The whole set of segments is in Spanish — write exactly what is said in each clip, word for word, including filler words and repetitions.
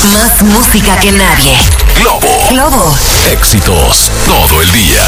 Más música que nadie. Globo. Globo. Éxitos todo el día.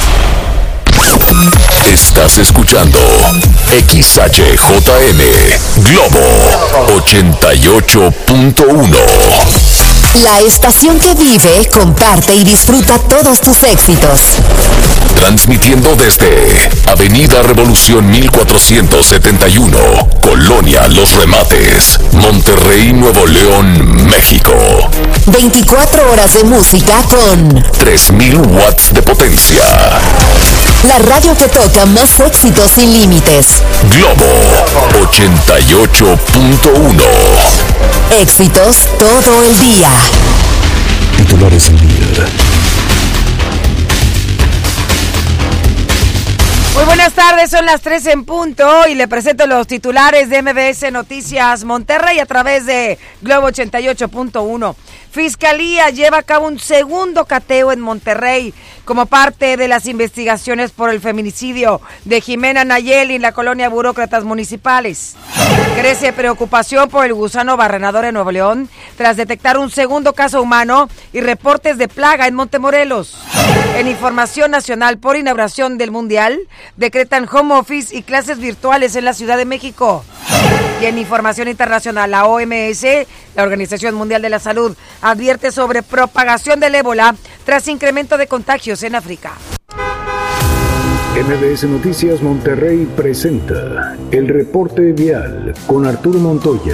Estás escuchando X H J M Globo ochenta y ocho punto uno. La estación que vive, comparte y disfruta todos tus éxitos. Transmitiendo desde Avenida Revolución mil cuatrocientos setenta y uno, Colonia Los Remates, Monterrey, Nuevo León, México. veinticuatro horas de música con tres mil watts de potencia. La radio que toca más éxitos sin límites. Globo ochenta y ocho punto uno. Éxitos todo el día. Titulares del día. Muy buenas tardes, son las tres en punto y le presento los titulares de M B S Noticias Monterrey a través de Globo ochenta y ocho punto uno. Fiscalía lleva a cabo un segundo cateo en Monterrey como parte de las investigaciones por el feminicidio de Jimena Nayeli en la colonia Burócratas Municipales. Crece preocupación por el gusano barrenador en Nuevo León tras detectar un segundo caso humano y reportes de plaga en Montemorelos. En información nacional, por inauguración del Mundial, decretan home office y clases virtuales en la Ciudad de México. Y en información internacional, la O M S, la Organización Mundial de la Salud, advierte sobre propagación del ébola tras incremento de contagios en África. M B S Noticias Monterrey presenta el reporte vial con Arturo Montoya.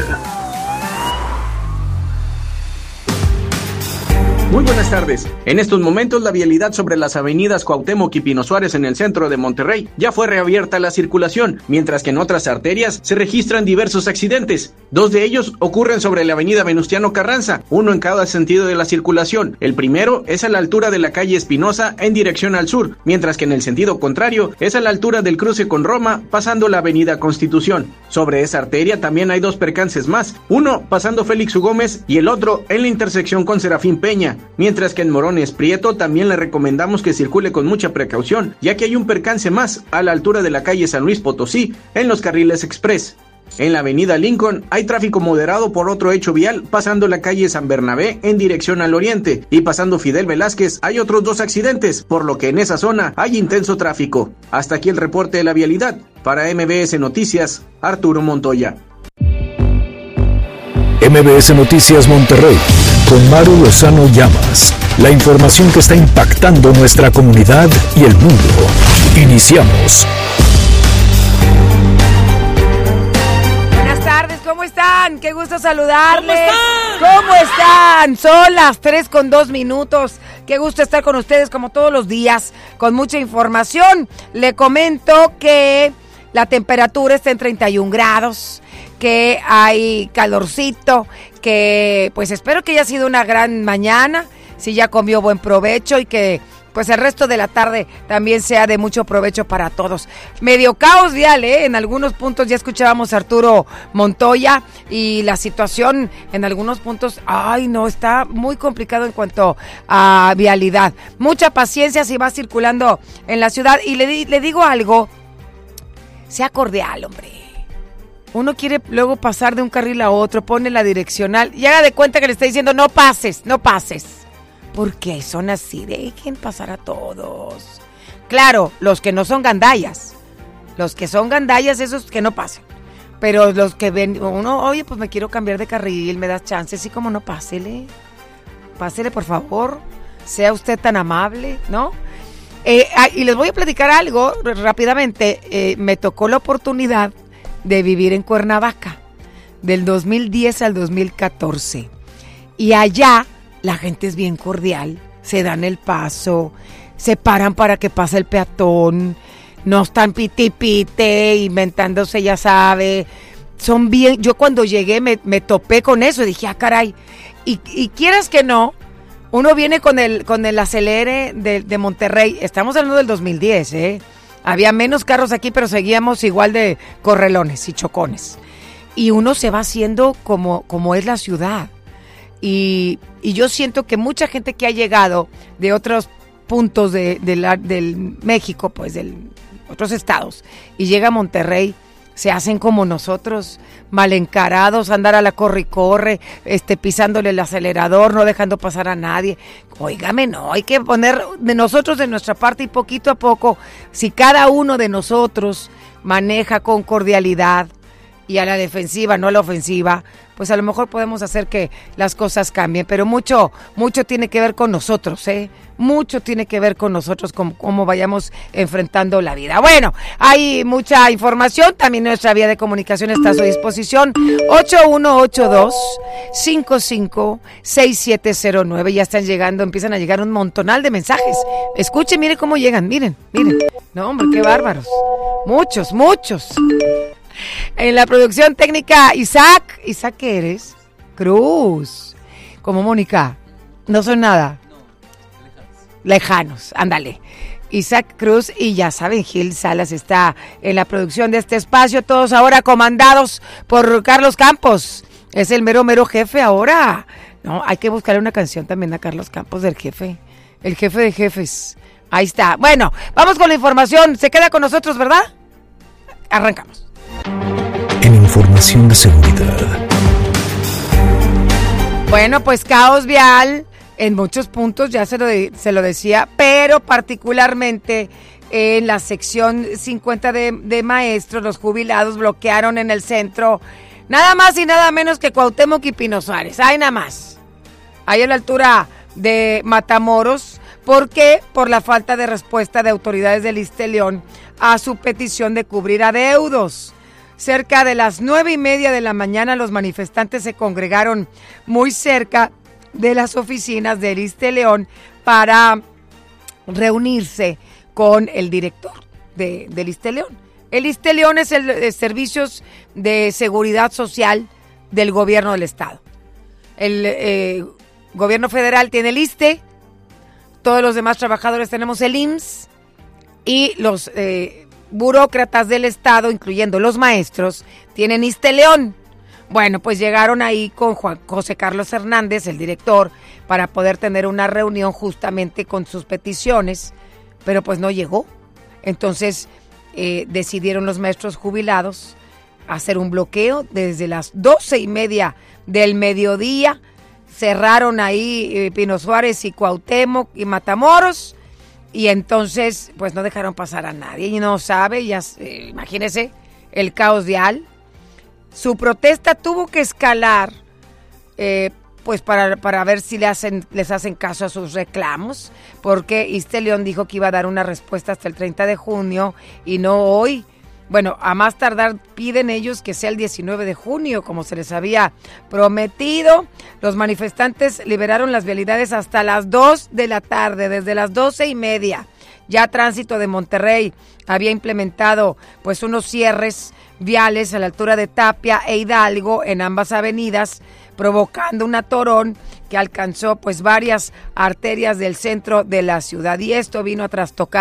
Muy buenas tardes. En estos momentos la vialidad sobre las avenidas Cuauhtémoc y Pino Suárez en el centro de Monterrey ya fue reabierta la circulación, mientras que en otras arterias se registran diversos accidentes. Dos de ellos ocurren sobre la avenida Venustiano Carranza, uno en cada sentido de la circulación. El primero es a la altura de la calle Espinosa en dirección al sur, mientras que en el sentido contrario es a la altura del cruce con Roma, pasando la avenida Constitución. Sobre esa arteria también hay dos percances más, uno pasando Félix U. Gómez y el otro en la intersección con Serafín Peña. Mientras que en Morones Prieto también le recomendamos que circule con mucha precaución, ya que hay un percance más a la altura de la calle San Luis Potosí, en los carriles express. En la avenida Lincoln hay tráfico moderado por otro hecho vial, pasando la calle San Bernabé en dirección al oriente, y pasando Fidel Velázquez hay otros dos accidentes, por lo que en esa zona hay intenso tráfico. Hasta aquí el reporte de la vialidad. Para M B S Noticias, Arturo Montoya. M B S Noticias Monterrey, con Maru Lozano Llamas. La información que está impactando nuestra comunidad y el mundo. Iniciamos. Buenas tardes, ¿cómo están? Qué gusto saludarles. ¿Cómo están? ¿Cómo están? Son las tres con dos minutos. Qué gusto estar con ustedes como todos los días, con mucha información. Le comento que la temperatura está en treinta y un grados. Que hay calorcito, que pues espero que haya sido una gran mañana, si ya comió buen provecho y que pues el resto de la tarde también sea de mucho provecho para todos. Medio caos vial, ¿eh? En algunos puntos ya escuchábamos a Arturo Montoya y la situación en algunos puntos, ay no, está muy complicado en cuanto a vialidad. Mucha paciencia si va circulando en la ciudad y le, le digo algo, sea cordial, hombre. Uno quiere luego pasar de un carril a otro, pone la direccional y haga de cuenta que le está diciendo no pases, no pases. Porque son así, dejen pasar a todos. Claro, los que no son gandallas, los que son gandallas, esos que no pasen. Pero los que ven, uno, oye, pues me quiero cambiar de carril, me das chance, sí, como no, pásele. Pásele, por favor, sea usted tan amable, ¿no? Eh, y les voy a platicar algo rápidamente. Eh, me tocó la oportunidad de vivir en Cuernavaca, del dos mil diez al dos mil catorce. Y allá la gente es bien cordial, se dan el paso, se paran para que pase el peatón, no están piti pite, inventándose, ya sabe. Son bien, yo cuando llegué me, me topé con eso y dije, ah, caray. Y, y quieras que no, uno viene con el, con el acelere de, de Monterrey, estamos hablando del dos mil diez, ¿eh? Había menos carros aquí, pero seguíamos igual de correlones y chocones. Y uno se va haciendo como, como es la ciudad. Y, y yo siento que mucha gente que ha llegado de otros puntos de, de la, del México, pues de otros estados, y llega a Monterrey, se hacen como nosotros, mal encarados, andar a la corre y corre, este, pisándole el acelerador, no dejando pasar a nadie. Óigame, no, hay que poner de nosotros de nuestra parte y poquito a poco, si cada uno de nosotros maneja con cordialidad y a la defensiva, no a la ofensiva, pues a lo mejor podemos hacer que las cosas cambien, pero mucho, mucho tiene que ver con nosotros, ¿eh? Mucho tiene que ver con nosotros, con cómo vayamos enfrentando la vida. Bueno, hay mucha información, también nuestra vía de comunicación está a su disposición, ocho uno ocho dos, cinco cinco, seis siete cero nueve, ya están llegando, empiezan a llegar un montonal de mensajes. Escuchen, miren cómo llegan, miren, miren. No, hombre, qué bárbaros. Muchos, muchos. En la producción técnica, Isaac. ¿Isaac qué eres? Cruz. Como Mónica. No son nada. Lejanos, ándale. Isaac Cruz y ya saben, Gil Salas está en la producción de este espacio. Todos ahora comandados por Carlos Campos. Es el mero, mero jefe ahora. No, hay que buscarle una canción también a Carlos Campos del jefe. El jefe de jefes. Ahí está. Bueno, vamos con la información. Se queda con nosotros, ¿verdad? Arrancamos. En información de seguridad. Bueno, pues caos vial en muchos puntos, ya se lo, de, se lo decía, pero particularmente en la sección cincuenta de, de maestros, los jubilados bloquearon en el centro, nada más y nada menos que Cuauhtémoc y Pino Suárez, ahí nada más, ahí a la altura de Matamoros. ¿Por qué? Por la falta de respuesta de autoridades del ISSSTE León a su petición de cubrir adeudos. Cerca de las nueve y media de la mañana, los manifestantes se congregaron muy cerca de las oficinas del ISSSTE León para reunirse con el director de, del ISSSTE León. El ISSSTE León es el de Servicios de Seguridad Social del gobierno del estado. El eh, gobierno federal tiene el ISSSTE, todos los demás trabajadores tenemos el I M S S y los eh, burócratas del estado, incluyendo los maestros, tienen ISSSTE León. Bueno, pues llegaron ahí con Juan José Carlos Hernández, el director, para poder tener una reunión justamente con sus peticiones, pero pues no llegó. Entonces eh, decidieron los maestros jubilados hacer un bloqueo desde las doce y media del mediodía. Cerraron ahí eh, Pino Suárez y Cuauhtémoc y Matamoros, y entonces pues no dejaron pasar a nadie. Y no sabe, ya eh, imagínese el caos vial. Su protesta tuvo que escalar eh, pues para, para ver si le hacen, les hacen caso a sus reclamos, porque ISSSTE León dijo que iba a dar una respuesta hasta el treinta de junio y no hoy. Bueno, a más tardar piden ellos que sea el diecinueve de junio, como se les había prometido. Los manifestantes liberaron las vialidades hasta las dos de la tarde, desde las doce y media. Ya Tránsito de Monterrey había implementado pues unos cierres viales a la altura de Tapia e Hidalgo en ambas avenidas, provocando un atorón que alcanzó pues varias arterias del centro de la ciudad, y esto vino a trastocar